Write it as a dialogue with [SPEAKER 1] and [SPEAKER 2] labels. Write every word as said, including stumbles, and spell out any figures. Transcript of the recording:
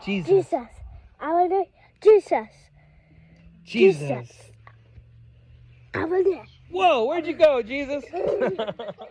[SPEAKER 1] Jesus.
[SPEAKER 2] Jesus. I want to Jesus.
[SPEAKER 1] Jesus.
[SPEAKER 2] I want to
[SPEAKER 1] Whoa, where'd you go, Jesus?